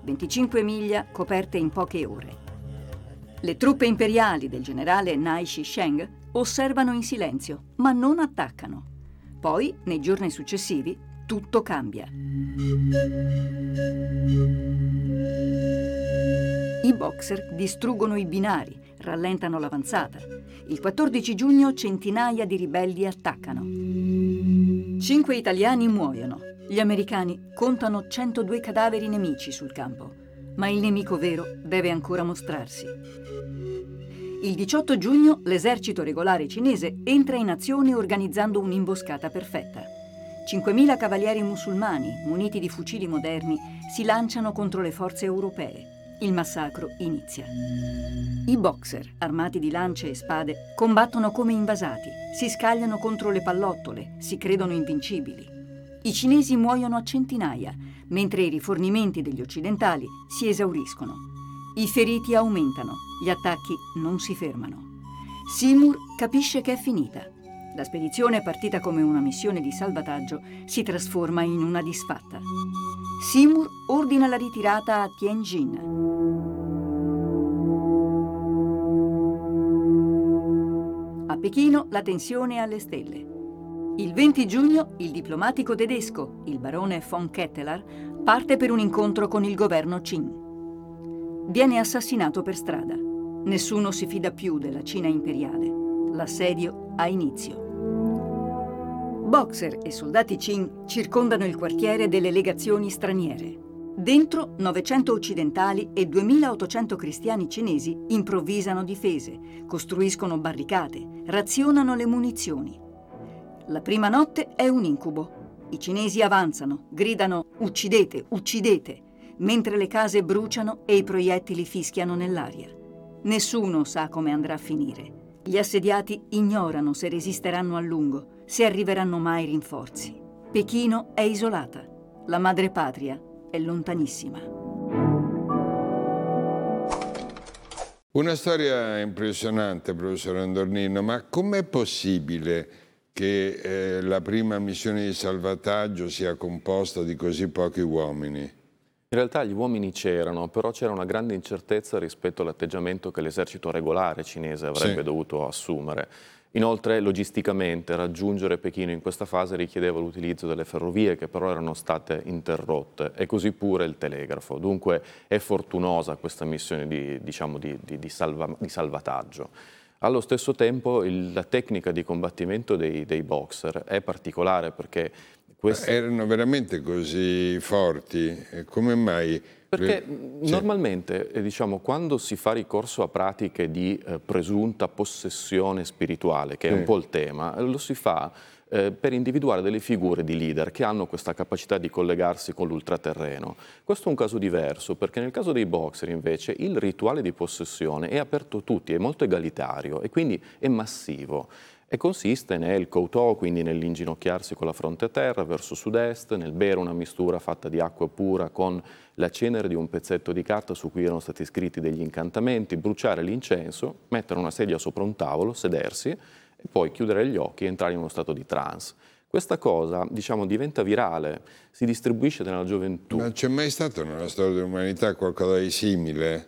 25 miglia coperte in poche ore. Le truppe imperiali del generale Nai Shisheng osservano in silenzio, ma non attaccano. Poi, nei giorni successivi, tutto cambia. I Boxer distruggono i binari, rallentano l'avanzata. Il 14 giugno centinaia di ribelli attaccano. 5 italiani muoiono. Gli americani contano 102 cadaveri nemici sul campo, ma il nemico vero deve ancora mostrarsi. Il 18 giugno l'esercito regolare cinese entra in azione organizzando un'imboscata perfetta. 5.000 cavalieri musulmani, muniti di fucili moderni, si lanciano contro le forze europee. Il massacro inizia. I Boxer, armati di lance e spade, combattono come invasati, si scagliano contro le pallottole, si credono invincibili. I cinesi muoiono a centinaia, mentre i rifornimenti degli occidentali si esauriscono. I feriti aumentano, gli attacchi non si fermano. Seymour capisce che è finita. La spedizione, partita come una missione di salvataggio, si trasforma in una disfatta. Seymour ordina la ritirata a Tianjin. A Pechino la tensione è alle stelle. Il 20 giugno il diplomatico tedesco, il barone von Ketteler, parte per un incontro con il governo Qing. Viene assassinato per strada. Nessuno si fida più della Cina imperiale. L'assedio ha inizio. Boxer e soldati Qing circondano il quartiere delle legazioni straniere. Dentro 900 occidentali e 2800 cristiani cinesi improvvisano difese, costruiscono barricate, razionano le munizioni. La prima notte è un incubo. I cinesi avanzano, gridano «Uccidete, uccidete!», mentre le case bruciano e i proiettili fischiano nell'aria. Nessuno sa come andrà a finire. Gli assediati ignorano se resisteranno a lungo, se arriveranno mai rinforzi. Pechino è isolata. La madrepatria è lontanissima. Una storia impressionante, professor Andornino, ma com'è possibile che la prima missione di salvataggio sia composta di così pochi uomini? In realtà gli uomini c'erano, però c'era una grande incertezza rispetto all'atteggiamento che l'esercito regolare cinese avrebbe dovuto assumere. Inoltre, logisticamente, raggiungere Pechino in questa fase richiedeva l'utilizzo delle ferrovie, che però erano state interrotte, e così pure il telegrafo. Dunque è fortunosa questa missione di salvataggio. Allo stesso tempo la tecnica di combattimento dei Boxer è particolare perché erano veramente così forti? Come mai? Perché normalmente, quando si fa ricorso a pratiche di presunta possessione spirituale, che è un po' il tema, lo si fa per individuare delle figure di leader che hanno questa capacità di collegarsi con l'ultraterreno. Questo è un caso diverso, perché nel caso dei Boxer invece il rituale di possessione è aperto a tutti, è molto egalitario e quindi è massivo. E consiste nel kowtow, quindi nell'inginocchiarsi con la fronte a terra verso sud-est, nel bere una mistura fatta di acqua pura con la cenere di un pezzetto di carta su cui erano stati scritti degli incantamenti, bruciare l'incenso, mettere una sedia sopra un tavolo, sedersi e poi chiudere gli occhi e entrare in uno stato di trance. Questa cosa, diventa virale, si distribuisce nella gioventù. Ma c'è mai stato nella storia dell'umanità qualcosa di simile?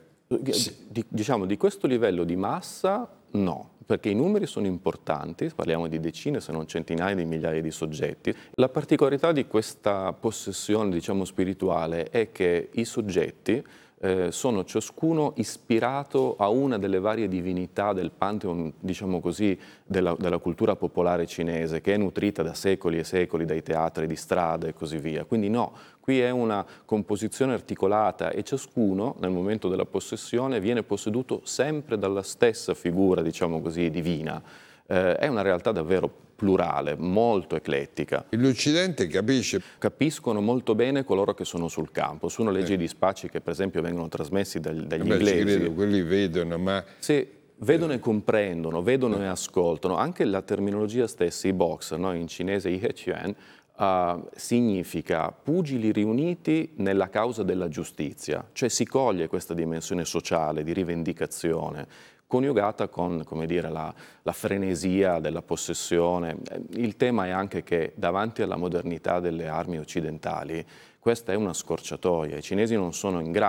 Di questo livello di massa, no. Perché i numeri sono importanti, parliamo di decine se non centinaia di migliaia di soggetti. La particolarità di questa possessione, spirituale, è che i soggetti sono ciascuno ispirato a una delle varie divinità del pantheon, della cultura popolare cinese, che è nutrita da secoli e secoli dai teatri di strada e così via. Quindi no, qui è una composizione articolata e ciascuno, nel momento della possessione, viene posseduto sempre dalla stessa figura, divina. È una realtà davvero plurale, molto eclettica. L'Occidente capisce? Capiscono molto bene coloro che sono sul campo. Sono leggi di dispacci che per esempio vengono trasmessi dagli inglesi. Ci credo, quelli vedono, ma... Sì, vedono e comprendono, vedono e ascoltano. Anche la terminologia stessa, i Boxer, no? In cinese i Hechuan, significa pugili riuniti nella causa della giustizia. Cioè si coglie questa dimensione sociale, di rivendicazione, coniugata con, la frenesia della possessione. Il tema è anche che davanti alla modernità delle armi occidentali questa è una scorciatoia. I cinesi non sono in grado